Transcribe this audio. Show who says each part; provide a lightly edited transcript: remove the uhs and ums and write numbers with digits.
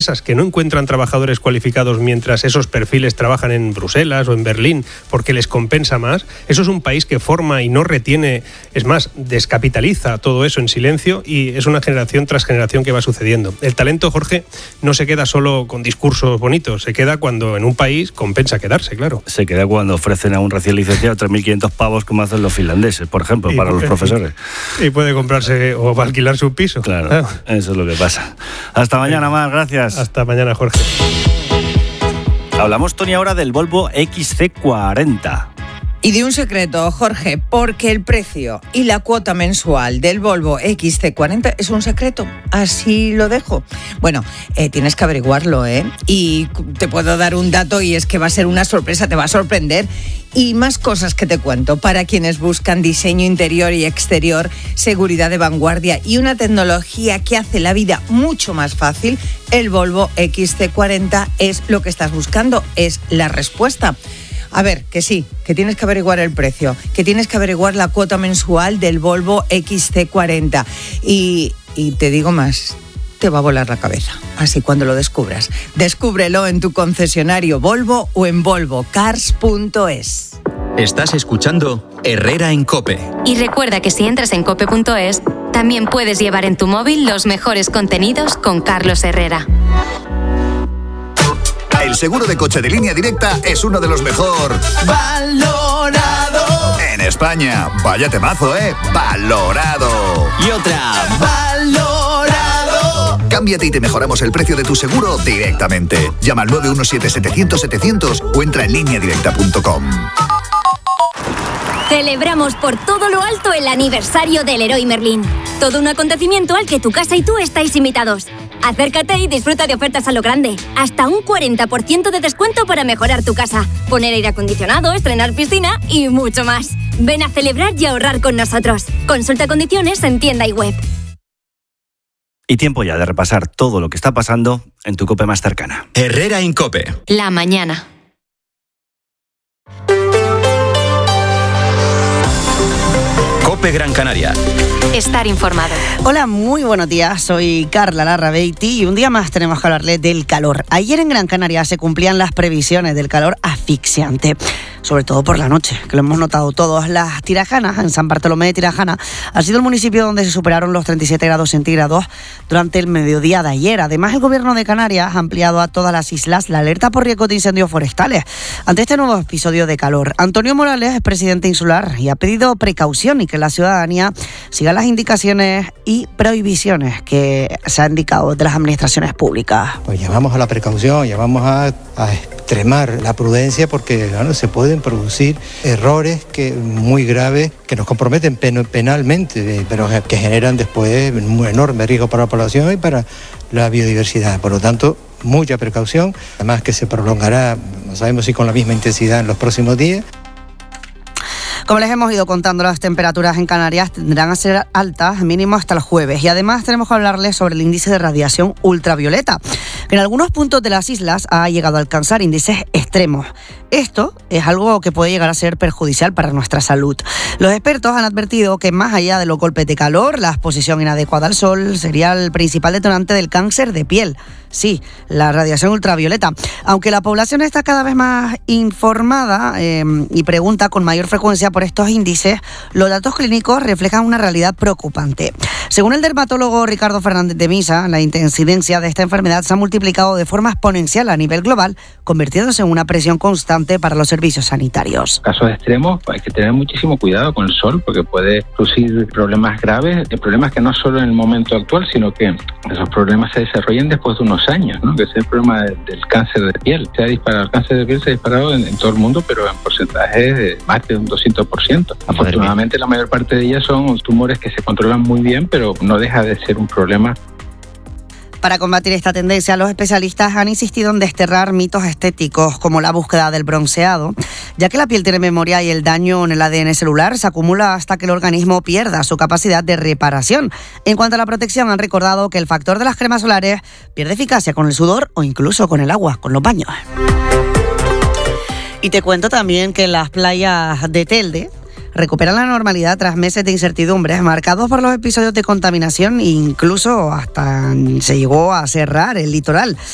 Speaker 1: empresas que no encuentran trabajadores cualificados mientras esos perfiles trabajan en Bruselas o en Berlín porque les compensa más. Eso es un país que forma y no retiene, es más, descapitaliza todo eso en silencio, y es una generación tras generación que va sucediendo. El talento, Jorge, no se queda solo con discursos bonitos, se queda cuando en un país compensa quedarse, claro.
Speaker 2: Se queda cuando ofrecen a un recién licenciado 3.500 pavos como hacen los finlandeses, por ejemplo, para los profesores.
Speaker 1: Y puede comprarse o alquilar su piso.
Speaker 2: Claro, eso es lo que pasa. Hasta mañana, Mar, gracias.
Speaker 1: Hasta mañana, Jorge.
Speaker 2: Hablamos, Tony, ahora del Volvo XC40.
Speaker 3: Y de un secreto, Jorge, porque el precio y la cuota mensual del Volvo XC40 es un secreto, así lo dejo. Bueno, tienes que averiguarlo, y te puedo dar un dato y es que va a ser una sorpresa, te va a sorprender. Y más cosas que te cuento para quienes buscan diseño interior y exterior, seguridad de vanguardia y una tecnología que hace la vida mucho más fácil. El Volvo XC40 es lo que estás buscando, es la respuesta. A ver, que sí, que tienes que averiguar el precio, que tienes que averiguar la cuota mensual del Volvo XC40. Y te digo más, te va a volar la cabeza. Así cuando lo descubras. Descúbrelo en tu concesionario Volvo o en volvocars.es.
Speaker 4: Estás escuchando Herrera en COPE.
Speaker 5: Y recuerda que si entras en cope.es, también puedes llevar en tu móvil los mejores contenidos con Carlos Herrera.
Speaker 6: El seguro de coche de Línea Directa es uno de los mejor
Speaker 7: valorado
Speaker 6: en España. Vaya temazo, valorado.
Speaker 7: Y otra, valorado.
Speaker 6: Cámbiate y te mejoramos el precio de tu seguro directamente. Llama al 917-700-700 o entra en lineadirecta.com.
Speaker 8: Celebramos por todo lo alto el aniversario del Leroy Merlin. Todo un acontecimiento al que tu casa y tú estáis invitados. Acércate y disfruta de ofertas a lo grande. Hasta un 40% de descuento para mejorar tu casa, poner aire acondicionado, estrenar piscina y mucho más. Ven a celebrar y ahorrar con nosotros. Consulta condiciones en tienda y web.
Speaker 2: Y tiempo ya de repasar todo lo que está pasando en tu COPE más cercana.
Speaker 4: Herrera en COPE.
Speaker 5: La mañana.
Speaker 4: COPE Gran Canaria.
Speaker 5: Estar informado.
Speaker 9: Hola, muy buenos días. Soy Carla Larrabeiti y un día más tenemos que hablarles del calor. Ayer en Gran Canaria se cumplían las previsiones del calor asfixiante, sobre todo por la noche, que lo hemos notado todos. Las Tirajanas, en San Bartolomé de Tirajana, ha sido el municipio donde se superaron los 37 grados centígrados durante el mediodía de ayer. Además, el gobierno de Canarias ha ampliado a todas las islas la alerta por riesgo de incendios forestales ante este nuevo episodio de calor. Antonio Morales es presidente insular y ha pedido precaución y que la ciudadanía siga las indicaciones y prohibiciones que se han indicado de las administraciones públicas.
Speaker 10: Pues llamamos a la precaución, llamamos a extremar la prudencia porque se pueden producir errores muy graves que nos comprometen penalmente, pero que generan después un enorme riesgo para la población y para la biodiversidad. Por lo tanto, mucha precaución, además que se prolongará, no sabemos si con la misma intensidad en los próximos días.
Speaker 9: Como les hemos ido contando, las temperaturas en Canarias tendrán a ser altas, mínimo hasta el jueves. Y además tenemos que hablarles sobre el índice de radiación ultravioleta, que en algunos puntos de las islas ha llegado a alcanzar índices extremos. Esto es algo que puede llegar a ser perjudicial para nuestra salud. Los expertos han advertido que más allá de los golpes de calor, la exposición inadecuada al sol sería el principal detonante del cáncer de piel. Sí, la radiación ultravioleta. Aunque la población está cada vez más informada y pregunta con mayor frecuencia por estos índices, los datos clínicos reflejan una realidad preocupante. Según el dermatólogo Ricardo Fernández de Misa, la incidencia de esta enfermedad se ha multiplicado de forma exponencial a nivel global, convirtiéndose en una presión constante para los servicios sanitarios.
Speaker 11: En casos extremos hay que tener muchísimo cuidado con el sol porque puede producir problemas graves, problemas que no solo en el momento actual, sino que esos problemas se desarrollan después de unos años, ¿no? Que es el problema del cáncer de piel. Se ha disparado, el cáncer de piel se ha disparado en todo el mundo, pero en porcentaje de más de un 200%. Afortunadamente la mayor parte de ellas son tumores que se controlan muy bien, pero no deja de ser un problema.
Speaker 9: Para combatir esta tendencia, los especialistas han insistido en desterrar mitos estéticos como la búsqueda del bronceado, ya que la piel tiene memoria y el daño en el ADN celular se acumula hasta que el organismo pierda su capacidad de reparación. En cuanto a la protección, han recordado que el factor de las cremas solares pierde eficacia con el sudor o incluso con el agua, con los baños. Y te cuento también que las playas de Telde recuperan la normalidad tras meses de incertidumbres marcados por los episodios de contaminación e incluso hasta se llegó a cerrar el litoral.